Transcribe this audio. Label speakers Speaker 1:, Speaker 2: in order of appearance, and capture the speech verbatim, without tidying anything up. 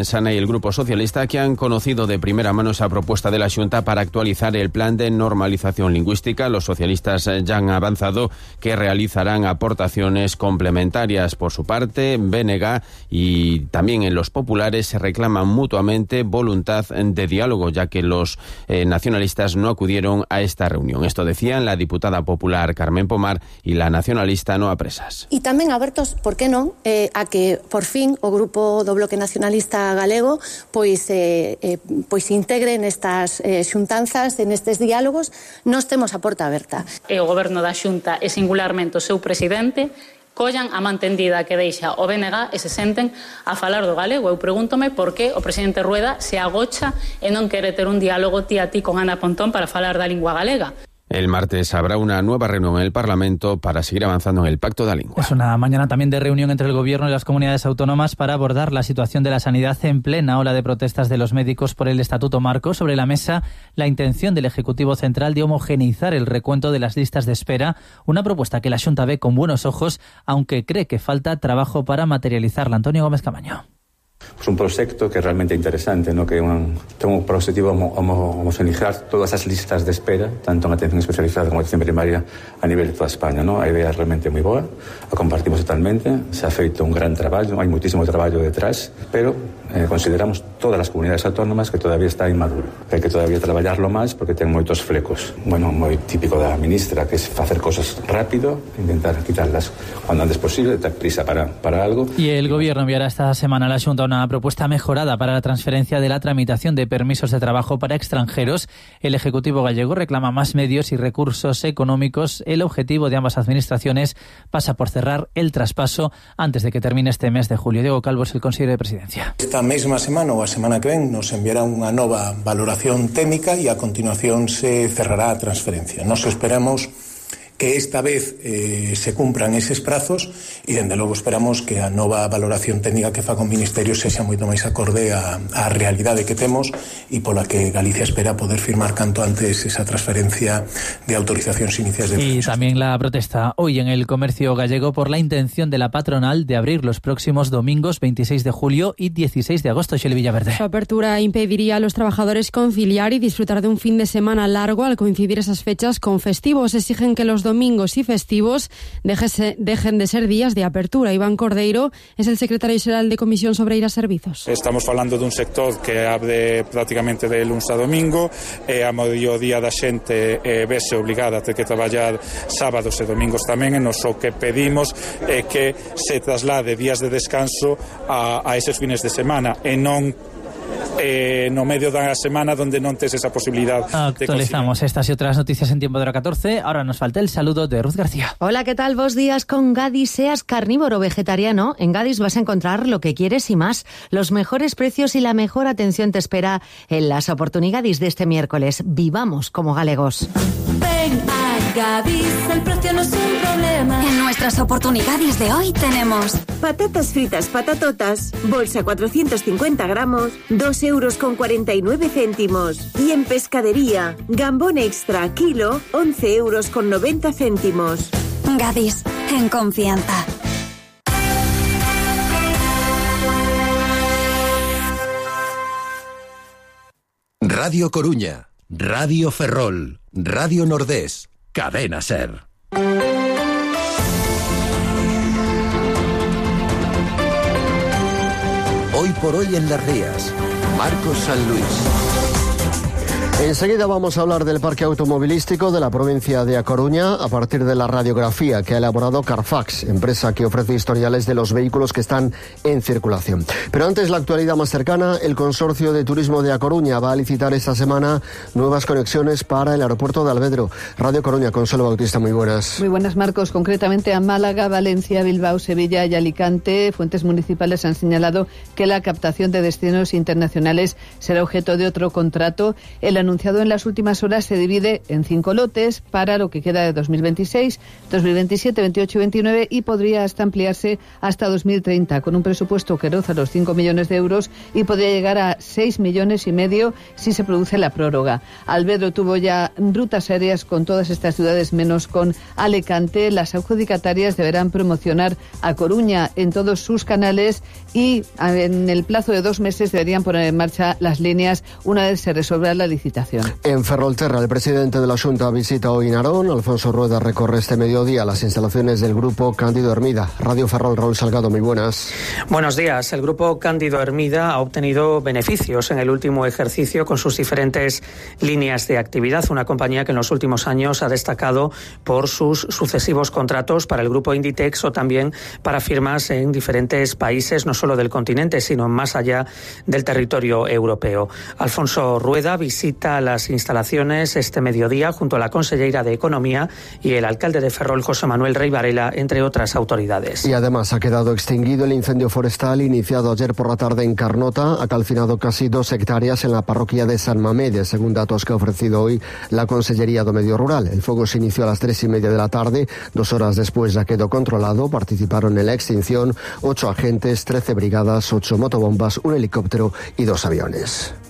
Speaker 1: Sana y el Grupo Socialista, que han conocido de primera mano esa propuesta de la Xunta para actualizar el plan de normalización lingüística. Los socialistas ya han avanzado que realizarán aportaciones complementarias. Por su parte, B N G y también en los populares se reclaman mutuamente voluntad de diálogo, ya que los eh, nacionalistas no acudieron a esta reunión. Esto decían la diputada popular Carmen Pomar y la nacionalista Noa Presas.
Speaker 2: E tamén abertos, por que non, eh, a que por fin o Grupo do Bloque Nacionalista galego pois eh, eh, pois integre nestas eh, xuntanzas, nestes diálogos. Nós temos a porta aberta.
Speaker 3: E o Goberno da Xunta e singularmente o seu presidente collan a mantendida que deixa o B N G e se senten a falar do galego. Eu pregúntome por que o presidente Rueda se agocha e non quere ter un diálogo ti a ti con Ana Pontón para falar da lingua galega.
Speaker 1: El martes habrá una nueva reunión en el Parlamento para seguir avanzando en el Pacto de la Lengua.
Speaker 4: Es una mañana también de reunión entre el Gobierno y las comunidades autónomas para abordar la situación de la sanidad en plena ola de protestas de los médicos por el Estatuto Marco. Sobre la mesa, la intención del Ejecutivo Central de homogeneizar el recuento de las listas de espera, una propuesta que la Xunta ve con buenos ojos, aunque cree que falta trabajo para materializarla. Antonio Gómez Camaño.
Speaker 5: Es un proxecto que é realmente interesante, ¿no? Que un, ten un objetivo homo, homo, homogeneizar todas as listas de espera, tanto en atención especializada como en atención primaria a nivel de toda España, ¿no? A idea é realmente moi boa, a compartimos totalmente, se ha feito un gran traballo, hai muitísimo traballo detrás, pero eh, consideramos todas as comunidades autónomas que todavía está inmaduro, que hai que todavía traballarlo máis porque ten moitos flecos. Bueno, moi típico da ministra, que é facer cosas rápido, intentar quitarlas cuando antes posible, dar prisa para, para algo.
Speaker 4: Y el Gobierno enviará esta semana a la Xunta una propuesta mejorada para la transferencia de la tramitación de permisos de trabajo para extranjeros. El Ejecutivo gallego reclama más medios y recursos económicos. El objetivo de ambas administraciones pasa por cerrar el traspaso antes de que termine este mes de julio. Diego Calvo es el consejero de Presidencia.
Speaker 6: Esta mesma semana ou a semana que ven nos enviará unha nova valoración técnica e a continuación se cerrará a transferencia. Nos esperamos que esta vez eh, se cumpran eses prazos e, dende logo, esperamos que a nova valoración técnica que fa con o Ministerio sexa moito máis acorde á, á realidade que temos e pola que Galicia espera poder firmar canto antes esa transferencia de autorizacións iniciais de
Speaker 4: permisos. Y también la protesta hoy en el comercio gallego por la intención de la patronal de abrir los próximos domingos veintiséis de julio y dieciséis de agosto. Xeli Villaverde.
Speaker 7: Su apertura impediría a los trabajadores conciliar y disfrutar de un fin de semana largo al coincidir esas fechas con festivos. Exigen que los domingos y festivos dejese, dejen de ser días de apertura. Iván Cordeiro es el secretario xeral de Comisión sobre Ir a Servizos.
Speaker 8: Estamos falando dun sector que abre prácticamente de luns a domingo e a maioría da xente eh, vese obligada a ter que traballar sábados e domingos tamén, e nos o que pedimos é que se traslade días de descanso a, a eses fines de semana e non Eh, no medio da semana donde non tes esa posibilidad.
Speaker 4: Actualizamos de estas y otras noticias en tiempo de hora catorce. Ahora nos falta el saludo de Ruth García.
Speaker 9: Hola, ¿qué tal? Vos días con Gadis. Seas carnívoro o vegetariano, en Gadis vas a encontrar lo que quieres y más. Los mejores precios y la mejor atención te espera en las oportunidades de este miércoles. Vivamos como galegos.
Speaker 10: Ven a Gadis, el precio no es un problema.
Speaker 11: En nuestras oportunidades de hoy tenemos
Speaker 12: patatas fritas patatotas, bolsa cuatrocientos cincuenta gramos, dos euros con cuarenta y nueve céntimos. Y en pescadería, gambón extra kilo, once euros con noventa céntimos.
Speaker 11: Gadis, en confianza.
Speaker 13: Radio Coruña, Radio Ferrol, Radio Nordés, Cadena Ser. Hoy por hoy en Las Rías, Marcos San Luis.
Speaker 14: Enseguida vamos a hablar del parque automovilístico de la provincia de A Coruña a partir de la radiografía que ha elaborado Carfax, empresa que ofrece historiales de los vehículos que están en circulación. Pero antes, la actualidad más cercana, el Consorcio de Turismo de A Coruña va a licitar esta semana nuevas conexiones para el aeropuerto de Alvedro. Radio Coruña, Consuelo Bautista, muy buenas.
Speaker 15: Muy buenas, Marcos. Concretamente a Málaga, Valencia, Bilbao, Sevilla y Alicante, fuentes municipales han señalado que la captación de destinos internacionales será objeto de otro contrato. El anuncio anunciado en las últimas horas se divide en cinco lotes para lo que queda de dos mil veintiséis, dos mil veintisiete, veintiocho y veintinueve y podría hasta ampliarse hasta dos mil treinta, con un presupuesto que roza los cinco millones de euros y podría llegar a seis millones y medio si se produce la prórroga. Albedro tuvo ya rutas aéreas con todas estas ciudades menos con Alicante. Las adjudicatarias deberán promocionar a Coruña en todos sus canales y en el plazo de dos meses deberían poner en marcha las líneas una vez se resuelva la licitación.
Speaker 14: En Ferrolterra, el presidente de la Xunta visita hoy Narón. Alfonso Rueda recorre este mediodía las instalaciones del Grupo Cándido Hermida. Radio Ferrol, Raúl Salgado, muy buenas.
Speaker 16: Buenos días. El Grupo Cándido Hermida ha obtenido beneficios en el último ejercicio con sus diferentes líneas de actividad. Una compañía que en los últimos años ha destacado por sus sucesivos contratos para el Grupo Inditex o también para firmas en diferentes países, no solo del continente, sino más allá del territorio europeo. Alfonso Rueda visita las instalaciones este mediodía junto a la consellera de Economía y el alcalde de Ferrol, José Manuel Rey Varela, entre otras autoridades.
Speaker 14: Y además ha quedado extinguido el incendio forestal iniciado ayer por la tarde en Carnota. Ha calcinado casi dos hectáreas en la parroquia de San Mamede, según datos que ha ofrecido hoy la Consellería do Medio Rural. El fuego se inició a las tres y media de la tarde. Dos horas después ya quedó controlado. Participaron en la extinción ocho agentes, trece brigadas, ocho motobombas, un helicóptero y dos aviones.